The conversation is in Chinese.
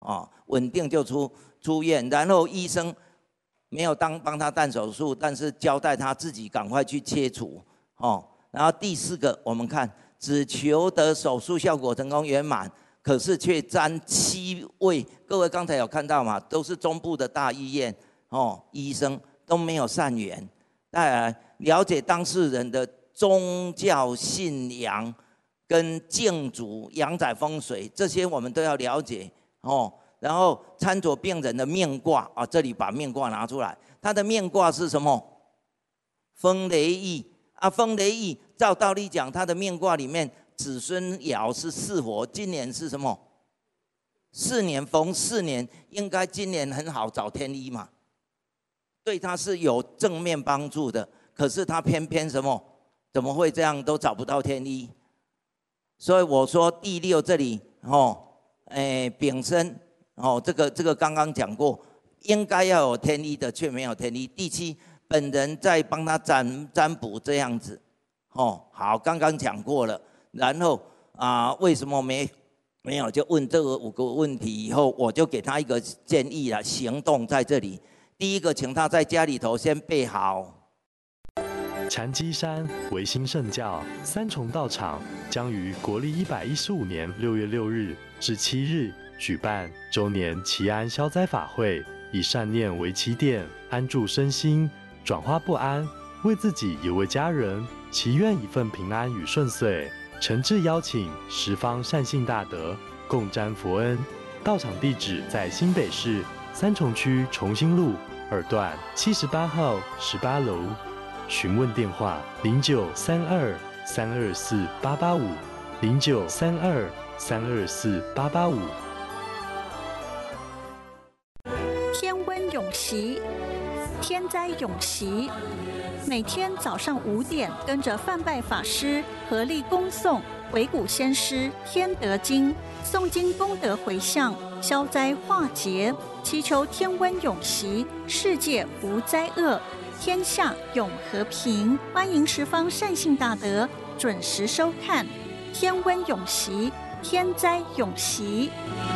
稳定就出院，然后医生没有帮他动手术，但是交代他自己赶快去切除，然后第4个，我们看只求得手术效果成功圆满，可是却沾7位，各位刚才有看到嘛，都是中部的大医院，医生都没有善缘。再来了解当事人的宗教信仰跟建筑、阳宅风水这些我们都要了解然后参酌病人的命卦这里把命卦拿出来，他的命卦是什么？风雷翼风雷翼，照道理讲，他的命卦里面子孙爻是巳火，今年是什么？4年逢4年，应该今年很好找天医嘛，对他是有正面帮助的。可是他偏偏什么？怎么会这样都找不到天医？所以我说第6这里丙申这个刚刚讲过，应该要有天医的，却没有天医。第7，本人在帮他占卜这样子好，刚刚讲过了。然后为什么没有？就问这个5个问题以后，我就给他一个建议了，行动在这里。第1个，请他在家里头先备好。 禅机山维新圣教3重道场将于国历115年6月6日至7日举办周年祈安消灾法会，以善念为起点，安住身心，转化不安，为自己也为家人祈愿一份平安与顺遂。诚挚邀请十方善信大德共沾佛恩。道场地址在新北市3重区重新路2段78号18楼。询问电话0932-324-885，0932-324-885。 天温永息，天灾永息。每天早上5点，跟着范拜法师合力恭诵维古先师天德经，诵经功德回向，消灾化劫，祈求天温永息，世界无灾厄，天下永和平。欢迎十方善信大德准时收看《天温永息，天灾永息》。